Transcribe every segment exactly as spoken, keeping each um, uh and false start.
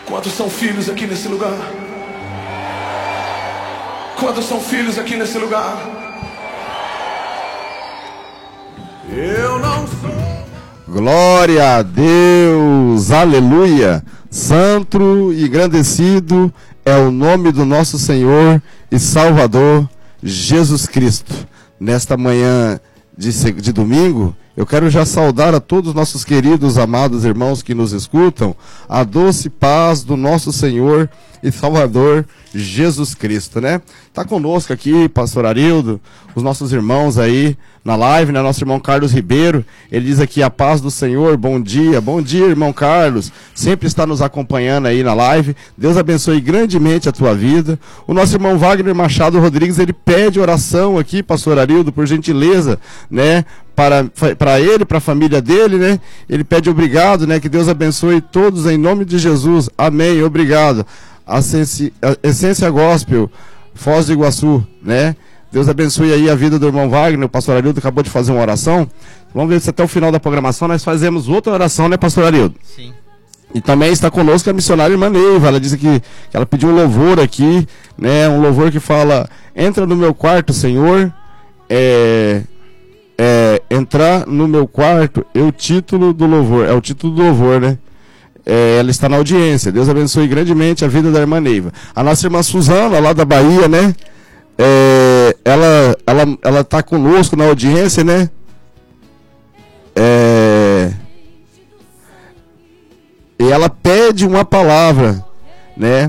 Quantos são filhos aqui nesse lugar? Quantos são filhos aqui nesse lugar? Eu não sou. Glória a Deus, aleluia. Santo e engrandecido é o nome do nosso Senhor e Salvador Jesus Cristo. Nesta manhã de, de domingo, eu quero já saudar a todos os nossos queridos, amados irmãos que nos escutam, a doce paz do nosso Senhor e Salvador Jesus Cristo, né? Tá conosco aqui, pastor Arildo, os nossos irmãos aí na live, né? Nosso irmão Carlos Ribeiro, ele diz aqui: a paz do Senhor, bom dia, bom dia, irmão Carlos, sempre está nos acompanhando aí na live, Deus abençoe grandemente a tua vida. O nosso irmão Wagner Machado Rodrigues, ele pede oração aqui, pastor Arildo, por gentileza, né? Para, para ele, para a família dele, né? Ele pede obrigado, né? Que Deus abençoe todos em nome de Jesus, amém, obrigado. A Essência Gospel, Foz do Iguaçu, né? Deus abençoe aí a vida do irmão Wagner. O pastor Arildo acabou de fazer uma oração. Vamos ver se até o final da programação nós fazemos outra oração, né, pastor Arildo? Sim. E também está conosco a missionária irmã Neiva. Ela disse que, que ela pediu um louvor aqui, né? Um louvor que fala: entra no meu quarto, Senhor. É, é, entrar no meu quarto é o título do louvor. É o título do louvor, né? É, ela está na audiência. Deus abençoe grandemente a vida da irmã Neiva. A nossa irmã Suzana, lá da Bahia, né? É, ela ela ela está conosco na audiência, né? É, e ela pede uma palavra, né?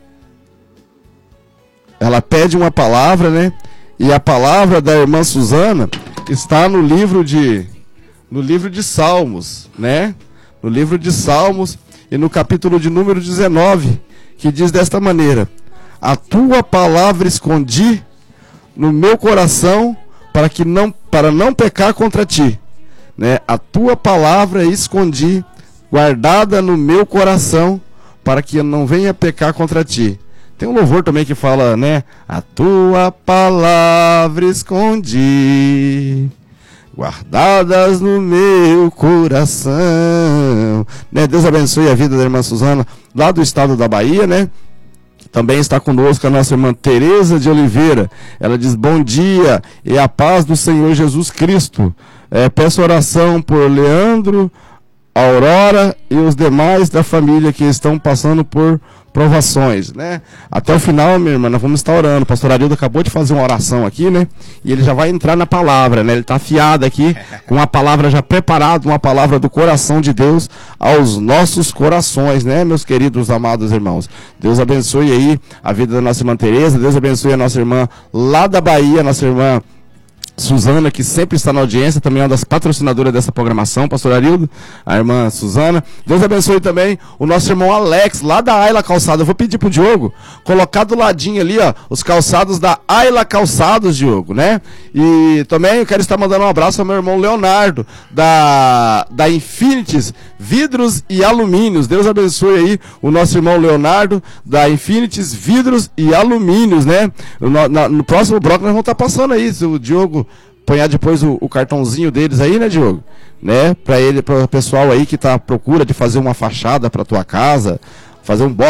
Ela pede uma palavra, né? E a palavra da irmã Suzana está no livro de no livro de Salmos, né? No livro de Salmos e no capítulo de número dezenove, que diz desta maneira: a tua palavra escondi no meu coração para que não para não pecar contra ti, né? A tua palavra escondi, guardada no meu coração, para que eu não venha pecar contra ti. Tem um louvor também que fala, né? A tua palavra escondi, guardadas no meu coração, né? Deus abençoe a vida da irmã Suzana, lá do estado da Bahia, né? Também está conosco a nossa irmã Tereza de Oliveira. Ela diz: bom dia e a paz do Senhor Jesus Cristo. É, peço oração por Leandro, Aurora e os demais da família que estão passando por provações, né? Até o final, minha irmã, nós vamos estar orando. O pastor Arildo acabou de fazer uma oração aqui, né? E ele já vai entrar na palavra, né? Ele está afiado aqui, com a palavra já preparada, uma palavra do coração de Deus aos nossos corações, né, meus queridos amados irmãos? Deus abençoe aí a vida da nossa irmã Tereza, Deus abençoe a nossa irmã lá da Bahia, nossa irmã Suzana, que sempre está na audiência, também é uma das patrocinadoras dessa programação, pastor Arildo, a irmã Suzana. Deus abençoe também o nosso irmão Alex, lá da Ayla Calçados. Eu vou pedir pro Diogo colocar do ladinho ali, ó, os calçados da Ayla Calçados, Diogo, né? E também eu quero estar mandando um abraço ao meu irmão Leonardo, da, da Infinities Vidros e Alumínios. Deus abençoe aí o nosso irmão Leonardo, da Infinities Vidros e Alumínios, né? No, na, no próximo bloco nós vamos estar passando aí, se o Diogo apanhar depois o, o cartãozinho deles aí, né, Diogo? Né? Para ele, para o pessoal aí que está à procura de fazer uma fachada para tua casa, fazer um